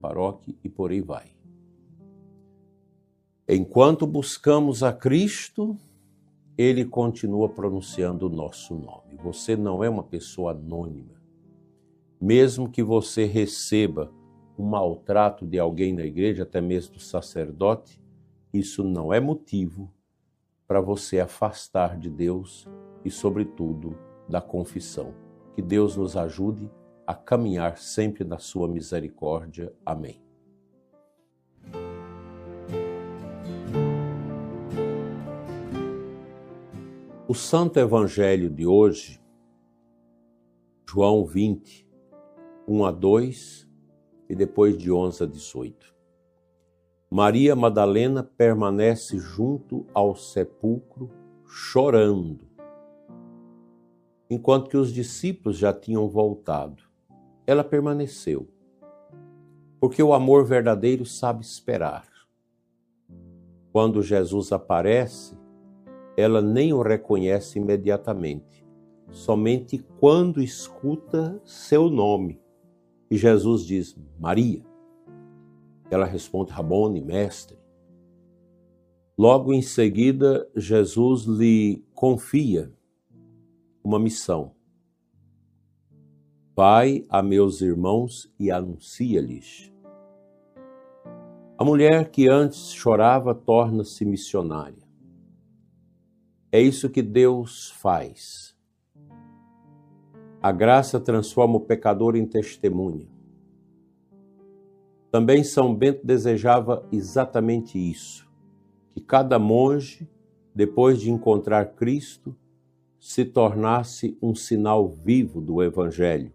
paróquia e por aí vai. Enquanto buscamos a Cristo, Ele continua pronunciando o nosso nome. Você não é uma pessoa anônima. Mesmo que você receba um maltrato de alguém na igreja, até mesmo do sacerdote, isso não é motivo para você afastar de Deus e, sobretudo, da confissão. Que Deus nos ajude a caminhar sempre na sua misericórdia. Amém. O Santo Evangelho de hoje, João 20, 1 a 2 e depois de 11 a 18. Maria Madalena permanece junto ao sepulcro chorando, enquanto que os discípulos já tinham voltado. Ela permaneceu, porque o amor verdadeiro sabe esperar. Quando Jesus aparece, ela nem o reconhece imediatamente, somente quando escuta seu nome. E Jesus diz, Maria. Ela responde, Rabone, mestre. Logo em seguida, Jesus lhe confia uma missão. Vai a meus irmãos e anuncia-lhes. A mulher que antes chorava torna-se missionária. É isso que Deus faz. A graça transforma o pecador em testemunha. Também São Bento desejava exatamente isso, que cada monge, depois de encontrar Cristo, se tornasse um sinal vivo do Evangelho.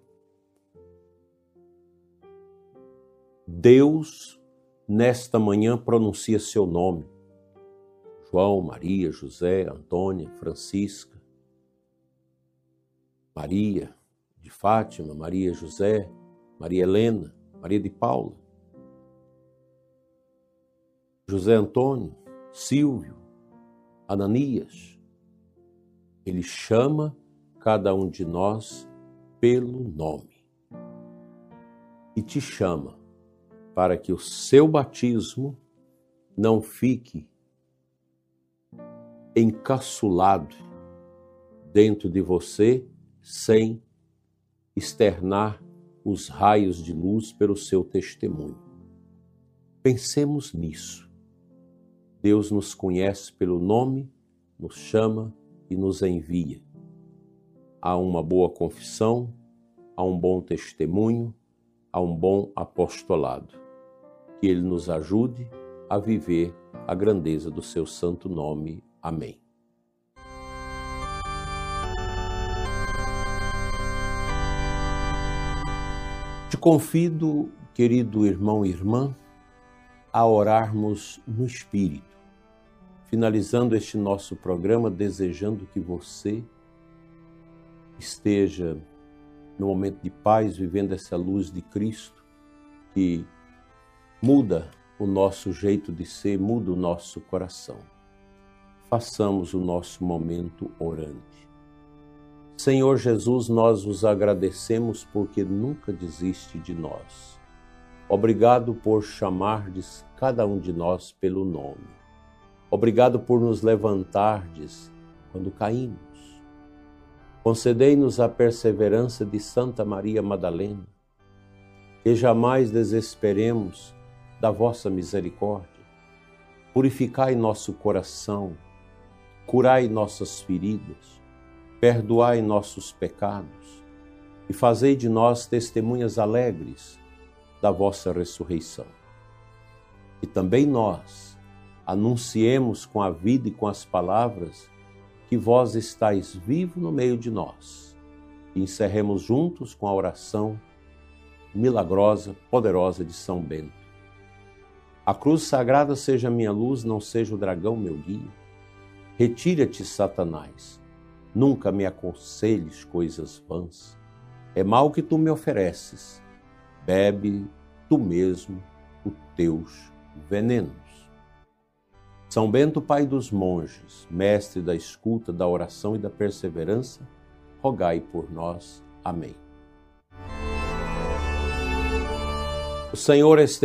Deus, nesta manhã, pronuncia seu nome. João, Maria, José, Antônia, Francisca, Maria de Fátima, Maria José, Maria Helena, Maria de Paula, José Antônio, Silvio, Ananias. Ele chama cada um de nós pelo nome e te chama para que o seu batismo não fique encaçulado dentro de você sem externar os raios de luz pelo seu testemunho. Pensemos nisso. Deus nos conhece pelo nome, nos chama e nos envia. Há uma boa confissão, há um bom testemunho, há um bom apostolado. Que Ele nos ajude a viver a grandeza do seu santo nome. Amém. Te convido, querido irmão e irmã, a orarmos no Espírito, finalizando este nosso programa, desejando que você esteja no momento de paz, vivendo essa luz de Cristo, que muda o nosso jeito de ser, muda o nosso coração. Façamos o nosso momento orante. Senhor Jesus, nós vos agradecemos porque nunca desiste de nós. Obrigado por chamardes cada um de nós pelo nome. Obrigado por nos levantardes quando caímos. Concedei-nos a perseverança de Santa Maria Madalena, que jamais desesperemos da vossa misericórdia. Purificai nosso coração, curai nossas feridas, perdoai nossos pecados e fazei de nós testemunhas alegres da vossa ressurreição. E também nós anunciemos com a vida e com as palavras que vós estáis vivo no meio de nós. E encerremos juntos com a oração milagrosa, poderosa de São Bento. A cruz sagrada seja minha luz, não seja o dragão meu guia. Retira-te, Satanás, nunca me aconselhes coisas vãs. É mal que tu me ofereces, bebe tu mesmo os teus venenos. São Bento, pai dos monges, mestre da escuta, da oração e da perseverança, rogai por nós. Amém. O Senhor esteja